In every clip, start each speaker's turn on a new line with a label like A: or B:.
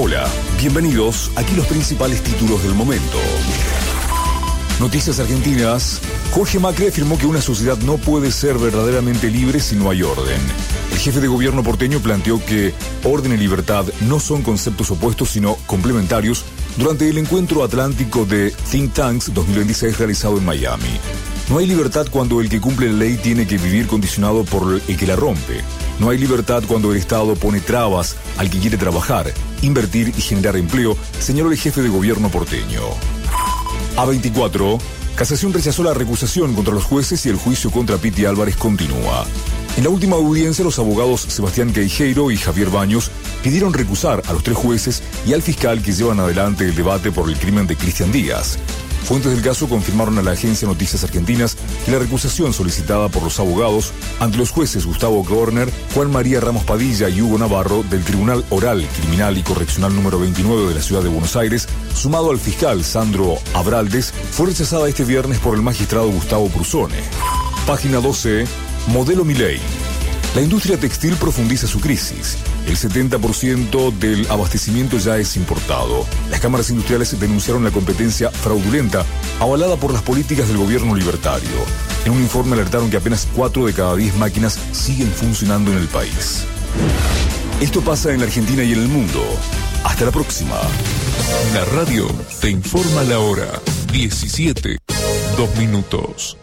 A: Hola, bienvenidos. Aquí los principales títulos del momento. Noticias argentinas. Jorge Macri afirmó que una sociedad no puede ser verdaderamente libre si no hay orden. El jefe de gobierno porteño planteó que orden y libertad no son conceptos opuestos sino complementarios durante el encuentro atlántico de Think Tanks 2026 realizado en Miami. No hay libertad cuando el que cumple la ley tiene que vivir condicionado por el que la rompe. No hay libertad cuando el Estado pone trabas al que quiere trabajar, invertir y generar empleo, señaló el jefe de gobierno porteño. A24, Casación rechazó la recusación contra los jueces y el juicio contra Piti Álvarez continúa. En la última audiencia, los abogados Sebastián Queijeiro y Javier Baños pidieron recusar a los 3 jueces y al fiscal que llevan adelante el debate por el crimen de Cristian Díaz. Fuentes del caso confirmaron a la agencia Noticias Argentinas que la recusación solicitada por los abogados ante los jueces Gustavo Görner, Juan María Ramos Padilla y Hugo Navarro del Tribunal Oral, Criminal y Correccional número 29 de la Ciudad de Buenos Aires, sumado al fiscal Sandro Abraldes, fue rechazada este viernes por el magistrado Gustavo Prusone. Página 12, Modelo Milei. La industria textil profundiza su crisis. El 70% del abastecimiento ya es importado. Las cámaras industriales denunciaron la competencia fraudulenta avalada por las políticas del gobierno libertario. En un informe alertaron que apenas 4 de cada 10 máquinas siguen funcionando en el país. Esto pasa en la Argentina y en el mundo. Hasta la próxima.
B: La radio te informa la hora. 17, 2 minutos.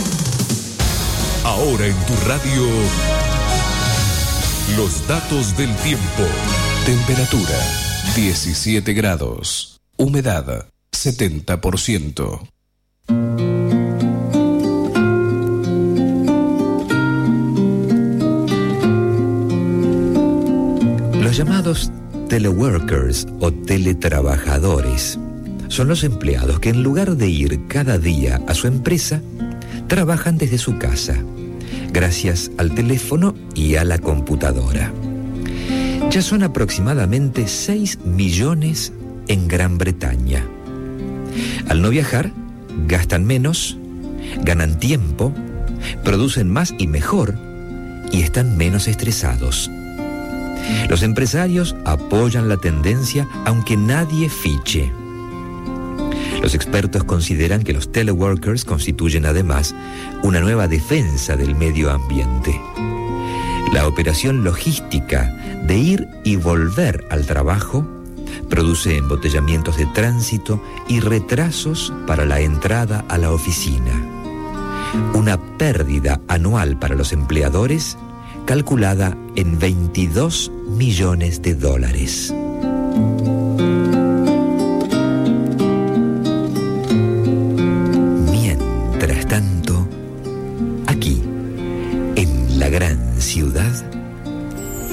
B: Ahora en tu radio, los datos del tiempo. Temperatura 17 grados. Humedad 70%.
C: Los llamados teleworkers o teletrabajadores son los empleados que en lugar de ir cada día a su empresa, trabajan desde su casa, gracias al teléfono y a la computadora. Ya son aproximadamente 6 millones en Gran Bretaña. Al no viajar, gastan menos, ganan tiempo, producen más y mejor y están menos estresados. Los empresarios apoyan la tendencia aunque nadie fiche. Los expertos consideran que los teleworkers constituyen además una nueva defensa del medio ambiente. La operación logística de ir y volver al trabajo produce embotellamientos de tránsito y retrasos para la entrada a la oficina. Una pérdida anual para los empleadores calculada en $22 millones. Mientras tanto, aquí, en la gran ciudad,